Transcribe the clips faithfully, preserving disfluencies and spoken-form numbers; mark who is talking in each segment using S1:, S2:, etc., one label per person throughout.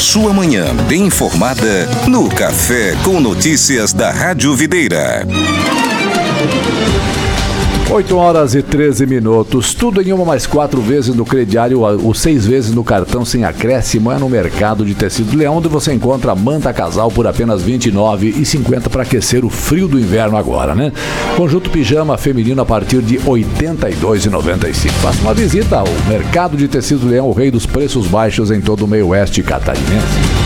S1: sua manhã bem informada no Café com Notícias da Rádio Videira.
S2: oito horas e treze minutos, tudo em uma mais quatro vezes no crediário, ou seis vezes no cartão sem acréscimo, é no Mercado de Tecidos Leão, onde você encontra manta casal por apenas vinte e nove reais e cinquenta centavos para aquecer o frio do inverno agora, né? Conjunto pijama feminino a partir de oitenta e dois reais e noventa e cinco centavos. Faça uma visita ao Mercado de Tecidos Leão, o rei dos preços baixos em todo o meio oeste catarinense.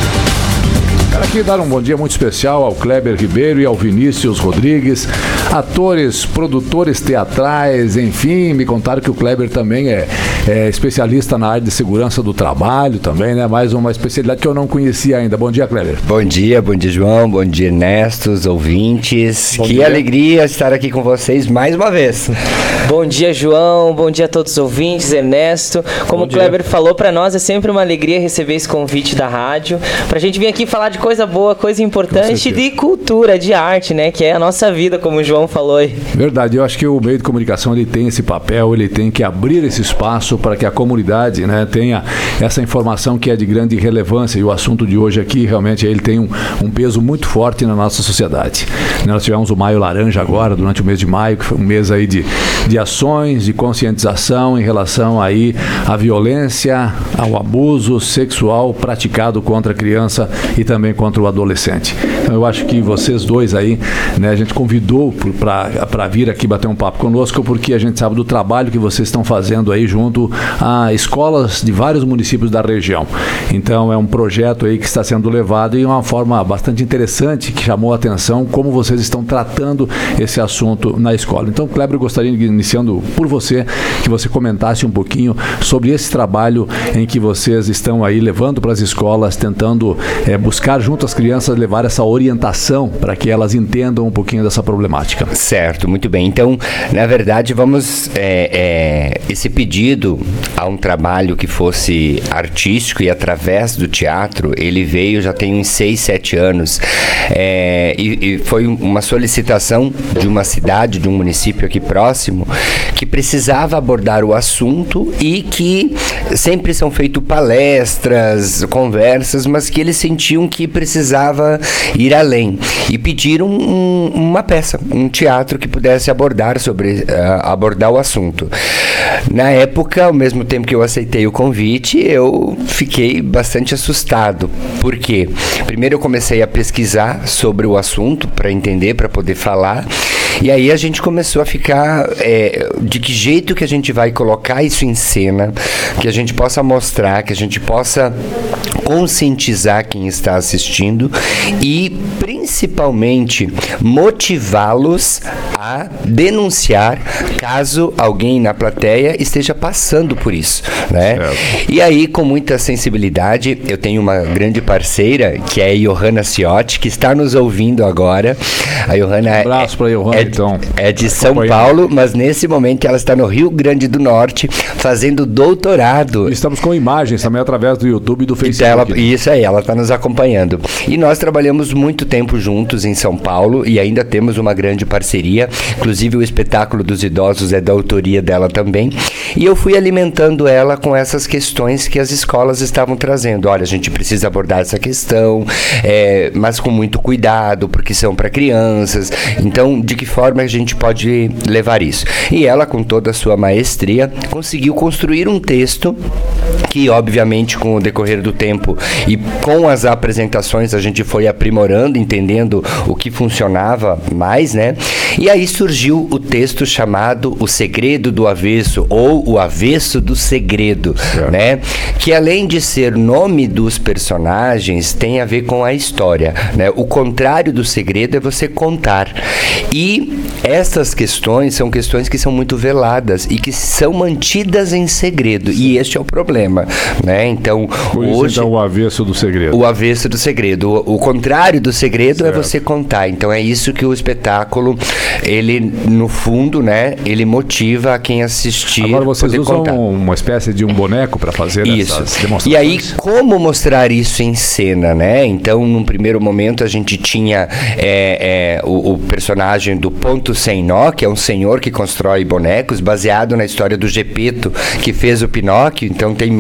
S2: Quero aqui dar um bom dia muito especial ao Kleber Ribeiro e ao Vinícius Rodrigues, atores, produtores teatrais, enfim, me contaram que o Kleber também é, é especialista na área de segurança do trabalho também, né? Mais uma especialidade que eu não conhecia ainda. Bom dia, Kleber.
S3: Bom dia, bom dia, João, bom dia, Ernesto, os ouvintes. Bom que dia. Alegria estar aqui com vocês mais uma vez.
S4: Bom dia, João, bom dia a todos os ouvintes, Ernesto. Como bom o Kleber dia. falou, para nós é sempre uma alegria receber esse convite da rádio, pra gente vir aqui falar de coisa boa, coisa importante de cultura, de arte, né? Que é a nossa vida, como o João falou aí.
S2: Verdade, eu acho que o meio de comunicação ele tem esse papel, ele tem que abrir esse espaço para que a comunidade, né, tenha essa informação que é de grande relevância, e o assunto de hoje aqui realmente ele tem um, um peso muito forte na nossa sociedade. Nós tivemos o Maio Laranja agora, durante o mês de maio, que foi um mês aí de, de ações, de conscientização em relação aí à violência, ao abuso sexual praticado contra a criança e também contra o adolescente. Então eu acho que vocês dois aí, né, a gente convidou para vir aqui bater um papo conosco, porque a gente sabe do trabalho que vocês estão fazendo aí junto a escolas de vários municípios da região. Então é um projeto aí que está sendo levado e uma forma bastante interessante, que chamou a atenção como vocês estão tratando esse assunto na escola. Então, Kleber, eu gostaria de, iniciando por você, que você comentasse um pouquinho sobre esse trabalho em que vocês estão aí levando para as escolas, tentando é, buscar junto às crianças, levar essa orientação para que elas entendam um pouquinho dessa problemática.
S3: Certo, muito bem. Então, na verdade, vamos... É, é, esse pedido a um trabalho que fosse artístico e através do teatro, ele veio já tem uns seis, sete anos. É, e, e foi uma solicitação de uma cidade, de um município aqui próximo, que precisava abordar o assunto e que sempre são feitas palestras, conversas, mas que eles sentiam que precisava ir além. E pediram um, uma peça, um teatro que pudesse abordar, sobre, uh, abordar o assunto. Na época, ao mesmo tempo que eu aceitei o convite, eu fiquei bastante assustado. Por quê? Primeiro eu comecei a pesquisar sobre o assunto para entender, para poder falar. E aí a gente começou a ficar é, de que jeito que a gente vai colocar isso em cena, que a gente possa mostrar, que a gente possa conscientizar quem está assistindo e principalmente motivá-los a denunciar caso alguém na plateia esteja passando por isso, né? É. E aí, com muita sensibilidade, eu tenho uma grande parceira, que é a Johanna Ciotti, que está nos ouvindo agora. A Johanna
S2: um abraço é, para a Johanna,
S3: é,
S2: então.
S3: É de São Paulo, mas nesse momento ela está no Rio Grande do Norte, fazendo doutorado.
S2: Estamos com imagens também através do YouTube e do Facebook.
S3: Então ela, isso aí, ela está nos acompanhando. E nós trabalhamos muito tempo juntos em São Paulo e ainda temos uma grande parceria. Inclusive o espetáculo dos idosos é da autoria dela também. E eu fui alimentando ela com essas questões que as escolas estavam trazendo. Olha, a gente precisa abordar essa questão, é, mas com muito cuidado, porque são para crianças. Então, de que forma a gente pode levar isso? E ela, com toda a sua maestria, conseguiu construir um texto que, obviamente, com o decorrer do tempo e com as apresentações, a gente foi aprimorando, entendendo o que funcionava mais, né? E aí surgiu o texto chamado O Segredo do Avesso, ou O Avesso do Segredo, é. né? Que além de ser nome dos personagens, tem a ver com a história, né? O contrário do segredo é você contar. E essas questões são questões que são muito veladas e que são mantidas em segredo. Sim. E este é o problema, né? Então,
S2: Por isso, hoje... Então, o avesso do segredo.
S3: O avesso do segredo. O, o contrário do segredo certo. É você contar. Então, é isso que o espetáculo, ele, no fundo, né? Ele motiva a quem assistir.
S2: Agora, vocês usam
S3: contar.
S2: uma espécie de um boneco para fazer
S3: isso.
S2: essas demonstrações.
S3: E aí, como mostrar isso em cena, né? Então, num primeiro momento, a gente tinha é, é, o, o personagem do Ponto Sem Nó, que é um senhor que constrói bonecos, baseado na história do Gepeto, que fez o Pinóquio. Então, tem